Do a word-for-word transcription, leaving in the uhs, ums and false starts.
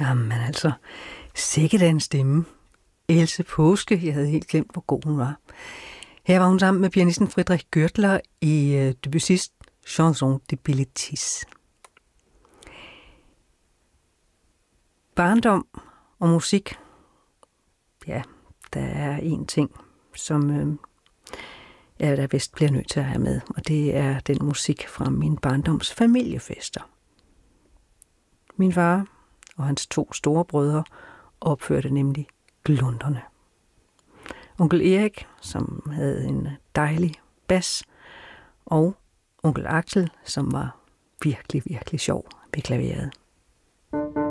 Jamen altså, sikke da en stemme. Else Påske, jeg havde helt glemt, hvor god hun var. Her var hun sammen med pianisten Friedrich Gürtler i uh, Debussys Chanson de Bilitis. Barndom og musik. Ja, der er en ting, som øh, jeg da vist bliver nødt til at have med, og det er den musik fra min barndoms familiefester. Min far og hans to store brødre opførte nemlig Glunderne. Onkel Erik, som havde en dejlig bas, og onkel Axel, som var virkelig, virkelig sjov ved klaveret.